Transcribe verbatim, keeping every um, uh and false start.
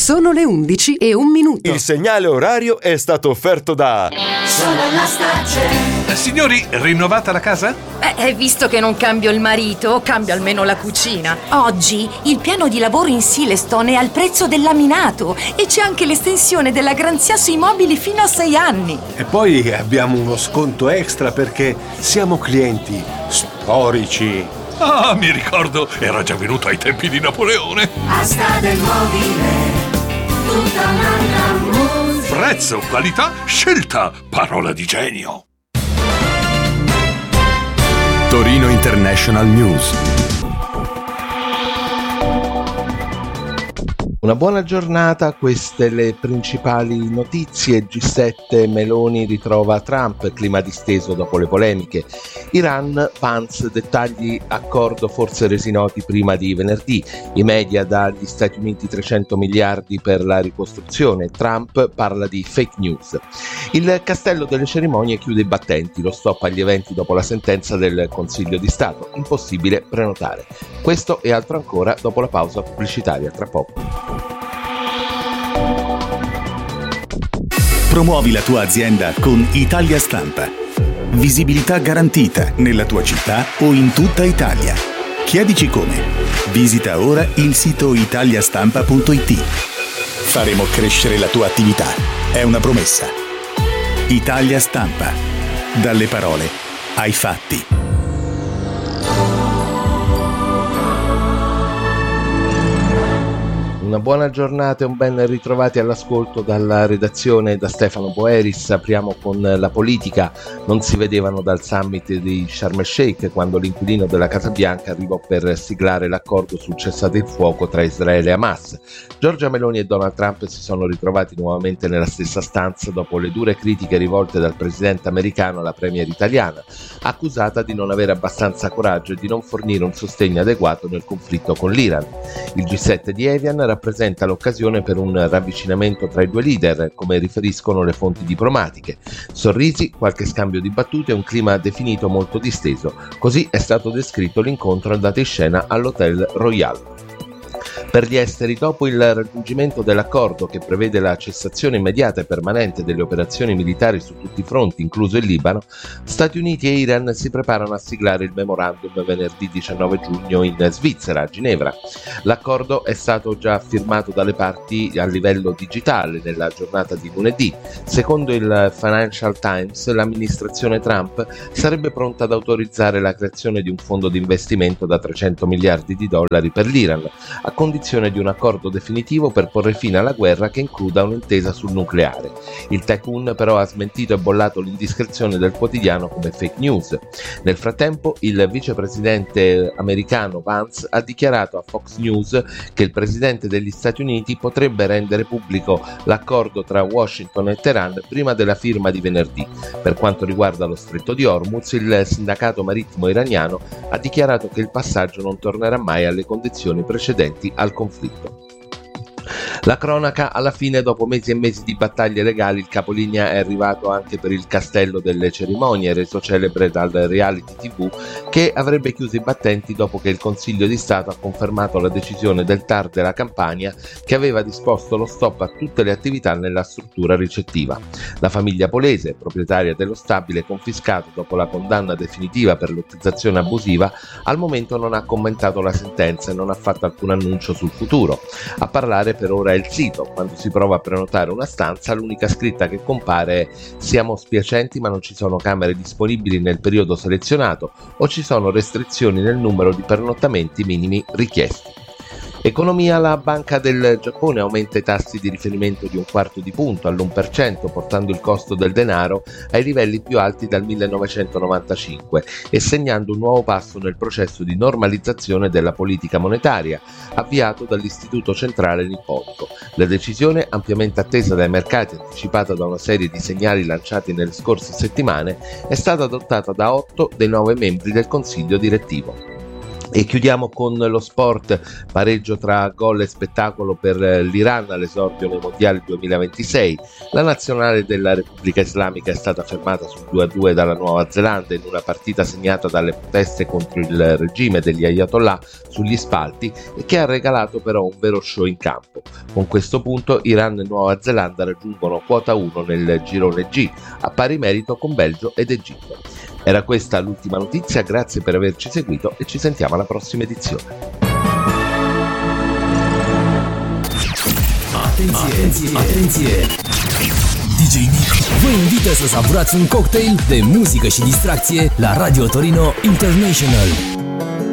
Sono le undici e un minuto. Il segnale orario è stato offerto da Solar Starcell. Eh, signori, rinnovata la casa? Eh, visto che non cambio il marito, cambio almeno la cucina. Oggi il piano di lavoro in Silestone è al prezzo del laminato e c'è anche l'estensione della garanzia sui mobili fino a sei anni. E poi abbiamo uno sconto extra perché siamo clienti storici. Ah, mi ricordo, era già venuto ai tempi di Napoleone. Asta del mobile, tutta un'altra musica. Prezzo, qualità, scelta, parola di genio. Torino International News. Una buona giornata, queste le principali notizie. G sette, Meloni ritrova Trump, clima disteso dopo le polemiche. Iran, Vance, dettagli accordo forse resi noti prima di venerdì. I media dagli Stati Uniti trecento miliardi per la ricostruzione. Trump parla di fake news. Il castello delle cerimonie chiude i battenti, lo stop agli eventi dopo la sentenza del Consiglio di Stato. Impossibile prenotare. Questo e altro ancora dopo la pausa pubblicitaria, tra poco. Promuovi la tua azienda con Italia Stampa. Visibilità garantita nella tua città o in tutta Italia. Chiedici come. Visita ora il sito italiastampa punto it. Faremo crescere la tua attività. È una promessa. Italia Stampa. Dalle parole ai fatti. Una buona giornata e un ben ritrovati all'ascolto dalla redazione da Stefano Boeris. Apriamo con la politica. Non si vedevano dal summit di Sharm el Sheikh quando l'inquilino della Casa Bianca arrivò per siglare l'accordo sul cessate il fuoco tra Israele e Hamas. Giorgia Meloni e Donald Trump si sono ritrovati nuovamente nella stessa stanza dopo le dure critiche rivolte dal presidente americano alla premier italiana, accusata di non avere abbastanza coraggio e di non fornire un sostegno adeguato nel conflitto con l'Iran. Il G sette di Evian rappresenta l'occasione per un ravvicinamento tra i due leader, come riferiscono le fonti diplomatiche. Sorrisi, qualche scambio di battute e un clima definito molto disteso. Così è stato descritto l'incontro andato in scena all'Hotel Royal. Per gli esteri, dopo il raggiungimento dell'accordo che prevede la cessazione immediata e permanente delle operazioni militari su tutti i fronti, incluso il Libano, Stati Uniti e Iran si preparano a siglare il memorandum venerdì diciannove giugno in Svizzera, a Ginevra. L'accordo è stato già firmato dalle parti a livello digitale nella giornata di lunedì. Secondo il Financial Times, l'amministrazione Trump sarebbe pronta ad autorizzare la creazione di un fondo di investimento da trecento miliardi di dollari per l'Iran, a condizione di un accordo definitivo per porre fine alla guerra che includa un'intesa sul nucleare. Il tycoon però ha smentito e bollato l'indiscrezione del quotidiano come fake news. Nel frattempo, il vicepresidente americano Vance ha dichiarato a Fox News che il presidente degli Stati Uniti potrebbe rendere pubblico l'accordo tra Washington e Teheran prima della firma di venerdì. Per quanto riguarda lo stretto di Hormuz, il sindacato marittimo iraniano ha dichiarato che il passaggio non tornerà mai alle condizioni precedenti al conflitto. La cronaca, alla fine, dopo mesi e mesi di battaglie legali, il capolinea è arrivato anche per il castello delle cerimonie, reso celebre dal reality tivù che avrebbe chiuso i battenti dopo che il Consiglio di Stato ha confermato la decisione del T A R della Campania che aveva disposto lo stop a tutte le attività nella struttura ricettiva. La famiglia Polese, proprietaria dello stabile confiscato dopo la condanna definitiva per lottizzazione abusiva, al momento non ha commentato la sentenza e non ha fatto alcun annuncio sul futuro. A parlare per ora è il sito. Quando si prova a prenotare una stanza, l'unica scritta che compare è: siamo spiacenti ma non ci sono camere disponibili nel periodo selezionato o ci sono restrizioni nel numero di pernottamenti minimi richiesti. Economia, la Banca del Giappone aumenta i tassi di riferimento di un quarto di punto all'uno per cento, portando il costo del denaro ai livelli più alti dal millenovecentonovantacinque e segnando un nuovo passo nel processo di normalizzazione della politica monetaria avviato dall'Istituto Centrale Nipponico. La decisione, ampiamente attesa dai mercati e anticipata da una serie di segnali lanciati nelle scorse settimane, è stata adottata da otto dei nove membri del Consiglio direttivo. E chiudiamo con lo sport, pareggio tra gol e spettacolo per l'Iran all'esordio nei mondiali duemilaventisei. La nazionale della Repubblica Islamica è stata fermata sul due a due dalla Nuova Zelanda in una partita segnata dalle proteste contro il regime degli Ayatollah sugli spalti e che ha regalato però un vero show in campo. Con questo punto Iran e Nuova Zelanda raggiungono quota uno nel girone G, a pari merito con Belgio ed Egitto. Era questa l'ultima notizia, grazie per averci seguito e ci sentiamo alla prossima edizione. Atenție, atenție, atenție! D J Nick vă invită să savurați un cocktail de muzică și distracție la Radio Torino International.